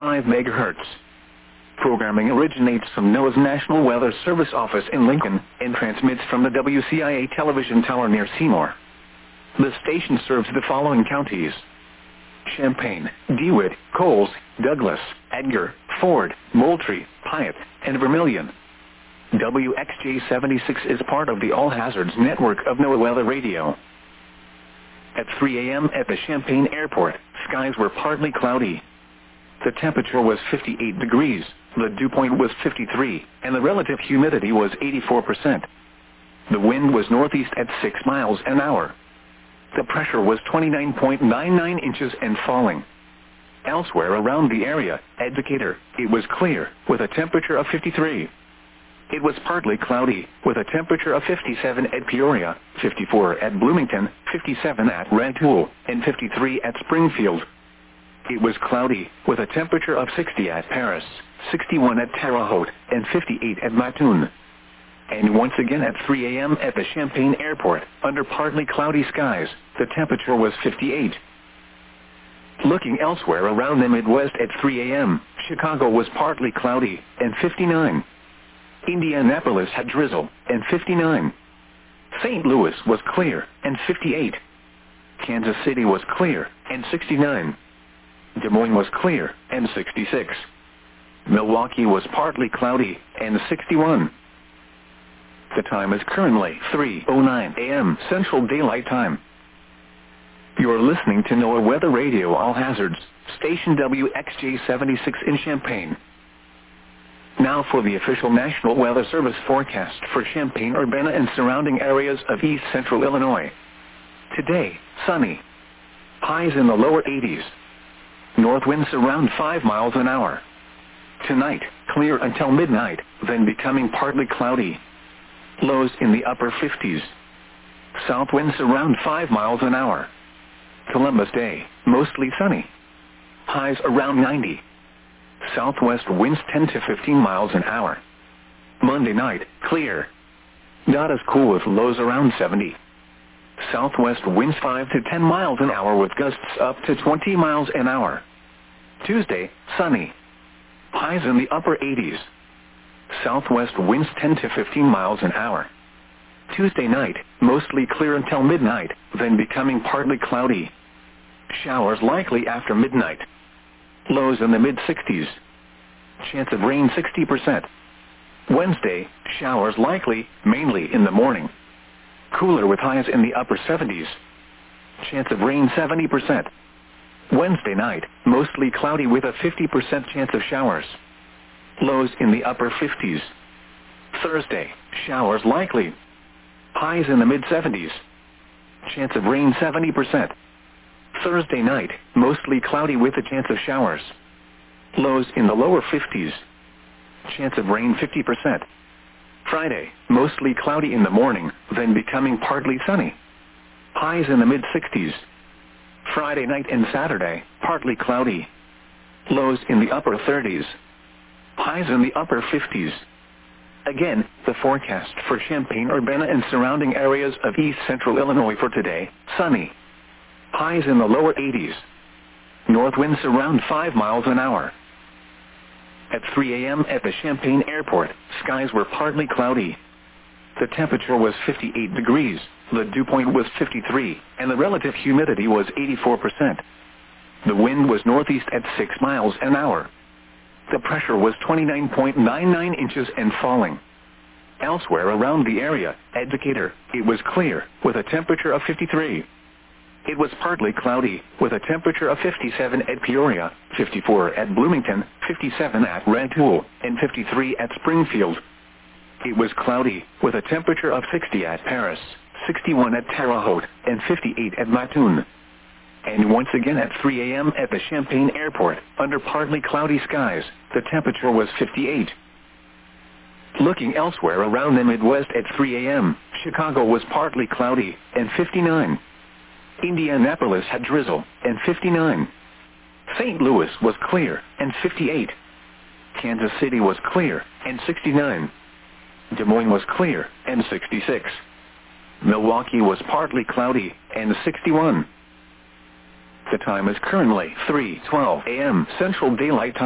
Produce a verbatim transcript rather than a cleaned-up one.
five megahertz. Programming originates from NOAA's National Weather Service office in Lincoln and transmits from the W C I A television tower near Seymour. The station serves the following counties: Champaign, DeWitt, Coles, Douglas, Edgar, Ford, Moultrie, Piatt, and Vermilion. W X J seventy-six is part of the All Hazards network of NOAA Weather Radio. At three a m at the Champaign Airport, skies were partly cloudy. The temperature was fifty-eight degrees, the dew point was fifty-three, and the relative humidity was eighty-four percent. The wind was northeast at six miles an hour. The pressure was twenty-nine point nine nine inches and falling. Elsewhere around the area, at Decatur, it was clear, with a temperature of fifty-three. It was partly cloudy, with a temperature of fifty-seven at Peoria, fifty-four at Bloomington, fifty-seven at Rantoul, and fifty-three at Springfield. It was cloudy, with a temperature of sixty at Paris, sixty-one at Terre Haute, and fifty-eight at Mattoon. And once again at three a m at the Champaign Airport, under partly cloudy skies, the temperature was fifty-eight. Looking elsewhere around the Midwest at three a m, Chicago was partly cloudy, and fifty-nine. Indianapolis had drizzle, and fifty-nine. Saint Louis was clear, and fifty-eight. Kansas City was clear, and sixty-nine. Des Moines was clear, and sixty-six. Milwaukee was partly cloudy, and sixty-one. The time is currently three oh nine a m Central Daylight Time. You are listening to NOAA Weather Radio All Hazards, station W X J seventy-six in Champaign. Now for the official National Weather Service forecast for Champaign-Urbana and surrounding areas of east central Illinois. Today, sunny. Highs in the lower eighties. North winds around five miles an hour. Tonight, clear until midnight, then becoming partly cloudy. Lows in the upper fifties. South winds around five miles an hour. Columbus Day, mostly sunny. Highs around ninety. Southwest winds ten to fifteen miles an hour. Monday night, clear. Not as cool with lows around seventy. Southwest winds five to ten miles an hour with gusts up to twenty miles an hour. Tuesday, sunny. Highs in the upper eighties. Southwest winds ten to fifteen miles an hour. Tuesday night, mostly clear until midnight, then becoming partly cloudy. Showers likely after midnight. Lows in the mid-sixties. Chance of rain sixty percent. Wednesday, showers likely, mainly in the morning. Cooler with highs in the upper seventies. Chance of rain seventy percent. Wednesday night, mostly cloudy with a fifty percent chance of showers. Lows in the upper fifties. Thursday, showers likely. Highs in the mid-seventies. Chance of rain seventy percent. Thursday night, mostly cloudy with a chance of showers. Lows in the lower fifties. Chance of rain fifty percent. Friday, mostly cloudy in the morning, then becoming partly sunny. Highs in the mid-sixties. Friday night and Saturday, partly cloudy. Lows in the upper thirties. Highs in the upper fifties. Again, the forecast for Champaign-Urbana and surrounding areas of east central Illinois for today, sunny. Highs in the lower eighties. North winds around five miles an hour. At three a m at the Champaign Airport, skies were partly cloudy. The temperature was fifty-eight degrees, the dew point was fifty-three, and the relative humidity was eighty-four percent. The wind was northeast at six miles an hour. The pressure was twenty-nine point nine nine inches and falling. Elsewhere around the area, at Decatur, it was clear, with a temperature of fifty-three. It was partly cloudy, with a temperature of fifty-seven at Peoria, fifty-four at Bloomington, fifty-seven at Rantoul, and fifty-three at Springfield. It was cloudy, with a temperature of sixty at Paris, sixty-one at Terre Haute, and fifty-eight at Mattoon. And once again at three a m at the Champaign Airport, under partly cloudy skies, the temperature was fifty-eight. Looking elsewhere around the Midwest at three a m, Chicago was partly cloudy, and fifty-nine. Indianapolis had drizzle, and fifty-nine. Saint Louis was clear, and fifty-eight. Kansas City was clear, and sixty-nine. Des Moines was clear, and sixty-six. Milwaukee was partly cloudy, and sixty-one. The time is currently three twelve a m Central Daylight Time.